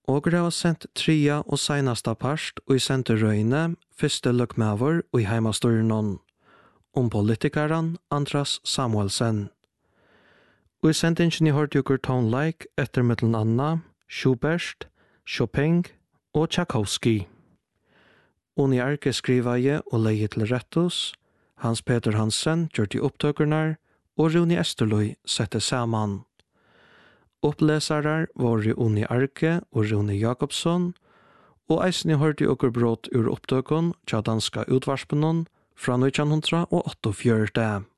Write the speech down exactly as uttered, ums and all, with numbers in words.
Og det var sendt tria og seinasta parst og i senterøyne første løkmaver og i heimastornon om politikeren Andras Samuelsen. Og i sendingen i hørte jokker tonelike etter mittelen Anna, Schubert, Chopin og Tchaikovsky. Og i arke skrivaje og leie til rettus, Hans Peter Hansen gjør de opptøkerne, og Rune Esterløy sette sammen. Opplesarar var Unni Arke og Rune Jakobsson, og eisen hørte jokker brot ur opptøkken til danska utvarspenon fra nittenhundraåttiofjørt.